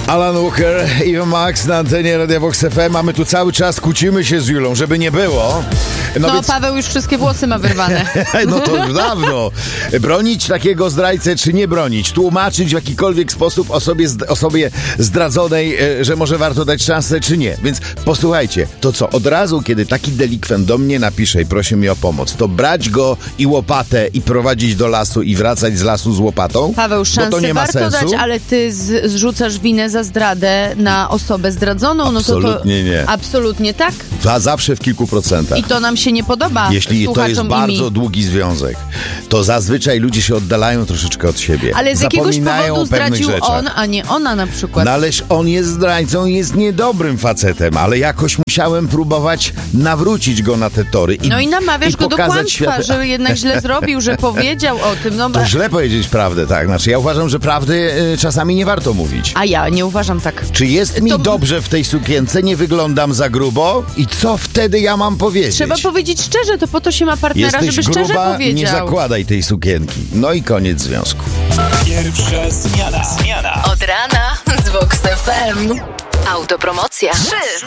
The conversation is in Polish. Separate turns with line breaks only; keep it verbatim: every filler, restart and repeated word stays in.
Alan Walker, Eva Max na antenie Radia Vox F M. Mamy tu cały czas, kłócimy się z Julą, żeby nie było.
No,
No,
no
więc...
Paweł już wszystkie włosy ma wyrwane.
No to już dawno. Bronić takiego zdrajcę, czy nie bronić? Tłumaczyć w jakikolwiek sposób osobie, osobie zdradzonej, że może warto dać szansę, czy nie. Więc posłuchajcie, to co? Od razu, kiedy taki delikwent do mnie napisze i prosi mnie o pomoc, to brać go i łopatę i prowadzić do lasu i wracać z lasu z łopatą?
Paweł, szansę
bo to nie ma
warto
sensu.
dać, ale ty z, zrzucasz winę za zdradę na osobę zdradzoną. No to
Absolutnie
to,
nie.
Absolutnie tak.
A zawsze w kilku procentach.
I to nam się nie podoba.
Jeśli to jest
słuchaczom
bardzo
i mi.
długi związek, to zazwyczaj ludzie się oddalają troszeczkę od siebie.
Ale z jakiegoś
Zapominają
powodu
o pewnych
zdradził
rzeczach.
on, a nie ona na przykład.
No ależ on jest zdrajcą i jest niedobrym facetem, ale jakoś musiałem próbować nawrócić go na te tory. I,
No i namawiasz
i
go do
pokazać
kłamstwa,
światu...
że jednak źle zrobił, że powiedział o tym. No,
To źle powiedzieć prawdę, tak. Znaczy ja uważam, że prawdy y, czasami nie warto mówić.
a ja nie uważam tak.
Czy jest mi
To-
dobrze w tej sukience, nie wyglądam za grubo? I co wtedy ja mam powiedzieć?
Trzeba powiedzieć szczerze, to po to się ma partnera,
Jesteś
żeby szczerze
gruba, nie
powiedział.
zakładaj tej sukienki. No i koniec związku.
Pierwsza zmiana. zmiana.
Od rana z Vox F M. Autopromocja. trzy.